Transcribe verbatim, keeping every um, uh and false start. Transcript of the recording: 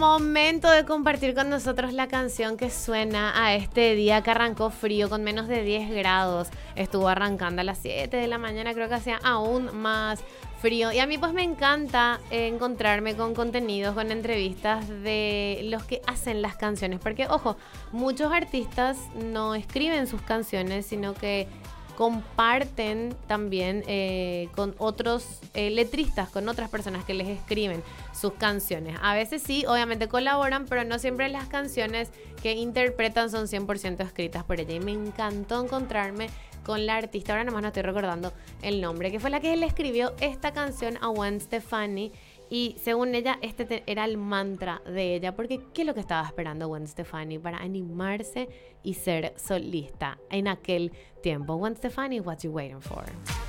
Momento de compartir con nosotros la canción que suena a este día que arrancó frío con menos de diez grados. Estuvo arrancando a las siete de la mañana, creo que hacía aún más frío. Y a mí pues me encanta eh, encontrarme con contenidos, con entrevistas de los que hacen las canciones. Porque, ojo, muchos artistas no escriben sus canciones, sino que comparten también eh, con otros eh, letristas, con otras personas que les escriben sus canciones. A veces sí, obviamente colaboran, pero no siempre las canciones que interpretan son cien por ciento escritas por ella. Y me encantó encontrarme con la artista, ahora nomás no estoy recordando el nombre, que fue la que le escribió esta canción a Gwen Stefani. Y según ella, este te- era el mantra de ella, porque ¿qué es lo que estaba esperando Gwen Stefani para animarse y ser solista en aquel tiempo? Gwen Stefani, what you waiting for?